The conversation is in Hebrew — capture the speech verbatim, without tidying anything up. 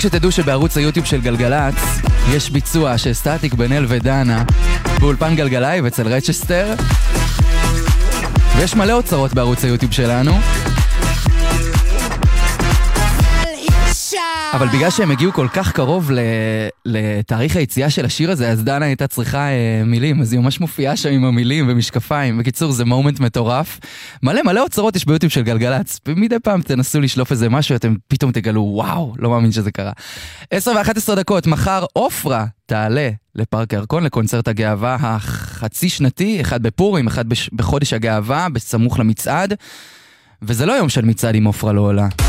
שתדעו שבערוץ היוטיוב של גלגלץ יש ביצוע של סטטיק בן אל ודנה באולפן גלגלאי ואצל רצ'סטר, ויש מלא אוצרות בערוץ היוטיוב שלנו, אבל בגלל שהם הגיעו כל כך קרוב לתאריך היציאה של השיר הזה, אז דנה הייתה צריכה מילים, אז היא ממש מופיעה שם עם המילים ומשקפיים. בקיצור, זה מומנט מטורף. מלא מלא אוצרות יש ביוטיוב של גלגלץ, ומדי פעם תנסו לשלוף איזה משהו, אתם פתאום תגלו, וואו, לא מאמין שזה קרה. עשר ואחת עשרה דקות, מחר אופרה תעלה לפארק הירקון לקונצרט הגאווה החצי שנתי, אחד בפורים, אחד בחודש הגאווה, בסמוך למצעד, וזה לא יום של מצעד אם אופרה לא עולה.